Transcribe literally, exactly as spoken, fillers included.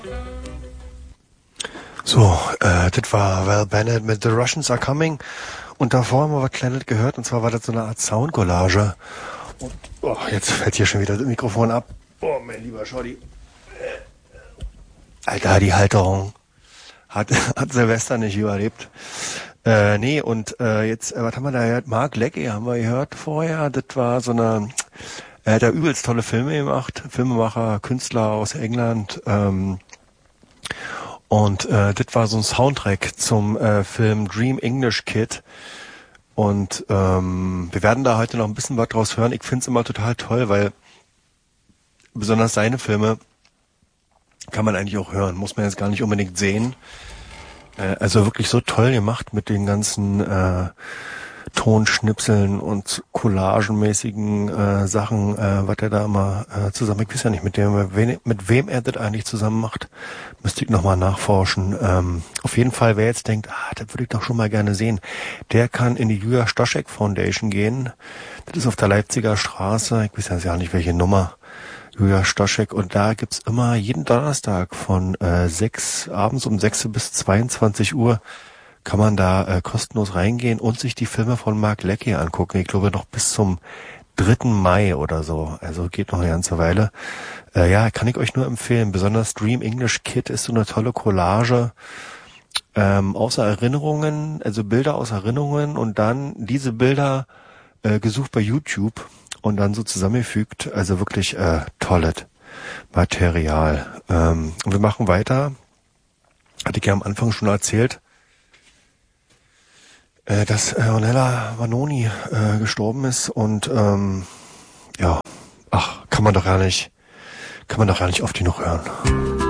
So, äh, das war Val Bennett mit The Russians Are Coming. Und davor haben wir was Kleines gehört, und zwar war das so eine Art Soundcollage. Und oh, jetzt fällt hier schon wieder das Mikrofon ab. Oh, mein lieber Schotti. Alter, die Halterung hat, hat Silvester nicht überlebt. Äh, nee, und äh, jetzt, äh, was haben wir da gehört? Mark Leckie haben wir gehört vorher. Das war so eine, er hat da übelst tolle Filme gemacht. Filmemacher, Künstler aus England. Ähm, und äh, das war so ein Soundtrack zum äh, Film Dream English Kid. Und ähm, wir werden da heute noch ein bisschen was draus hören. Ich find's immer total toll, weil besonders seine Filme kann man eigentlich auch hören. Muss man jetzt gar nicht unbedingt sehen. Äh, also wirklich so toll gemacht mit den ganzen äh, Tonschnipseln und collagenmäßigen äh, Sachen, äh, was er da immer äh, zusammen, ich weiß ja nicht, mit dem, mit wem er das eigentlich zusammen macht, müsste ich nochmal nachforschen. Ähm, auf jeden Fall, wer jetzt denkt, ah, das würde ich doch schon mal gerne sehen, der kann in die Julia Stoschek Foundation gehen. Das ist auf der Leipziger Straße, ich weiß ja nicht, welche Nummer, Julia Stoschek, und da gibt's immer jeden Donnerstag von äh, sechs abends um sechs bis zweiundzwanzig Uhr kann man da äh, kostenlos reingehen und sich die Filme von Mark Leckie angucken. Ich glaube noch bis zum dritten Mai oder so. Also geht noch eine ganze Weile. Äh, ja, kann ich euch nur empfehlen. Besonders Dream English Kid ist so eine tolle Collage ähm, aus Erinnerungen, also Bilder aus Erinnerungen und dann diese Bilder äh, gesucht bei YouTube und dann so zusammengefügt. Also wirklich äh, tolles Material. Ähm, und wir machen weiter. Hatte ich ja am Anfang schon erzählt, äh, dass äh, Ornella Vanoni äh, gestorben ist und ähm, ja, ach, kann man doch gar nicht, kann man doch gar nicht oft genug hören.